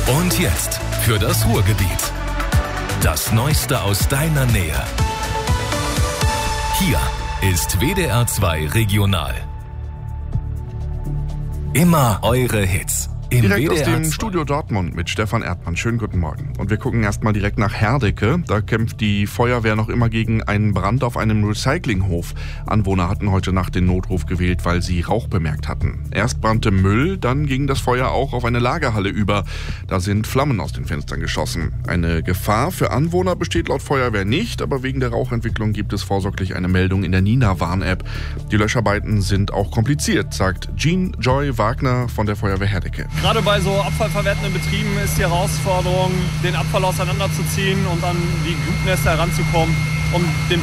Und jetzt für das Ruhrgebiet. Das Neueste aus deiner Nähe. Hier ist WDR 2 Regional. Immer eure Hits. Im Direkt aus WDR dem 2. Studio Dortmund mit Stefan Erdmann. Schönen guten Morgen. Und wir gucken erstmal direkt nach Herdecke. Da kämpft die Feuerwehr noch immer gegen einen Brand auf einem Recyclinghof. Anwohner hatten heute Nacht den Notruf gewählt, weil sie Rauch bemerkt hatten. Erst brannte Müll, dann ging das Feuer auch auf eine Lagerhalle über. Da sind Flammen aus den Fenstern geschossen. Eine Gefahr für Anwohner besteht laut Feuerwehr nicht, aber wegen der Rauchentwicklung gibt es vorsorglich eine Meldung in der Nina-Warn-App. Die Löscharbeiten sind auch kompliziert, sagt Jean Joy Wagner von der Feuerwehr Herdecke. Gerade bei so abfallverwertenden Betrieben ist die Herausforderung, den Abfall auseinanderzuziehen und an die Glutnester heranzukommen, um den